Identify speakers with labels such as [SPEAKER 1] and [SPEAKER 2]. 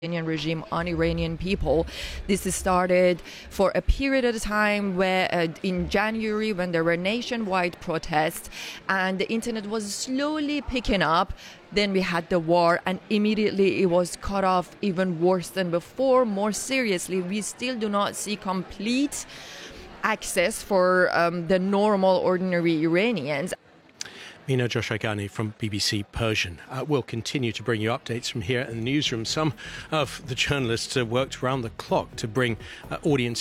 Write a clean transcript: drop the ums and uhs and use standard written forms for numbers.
[SPEAKER 1] Iranian regime on Iranian people. This started for a period of time where in January, when there were nationwide protests and the internet was slowly picking up. Then we had the war and immediately it was cut off even worse than before. More seriously, we still do not see complete access for the normal, ordinary Iranians.
[SPEAKER 2] Mina Joshaghani from BBC Persian. We'll continue to bring you updates from here in the newsroom. Some of the journalists worked around the clock to bring audience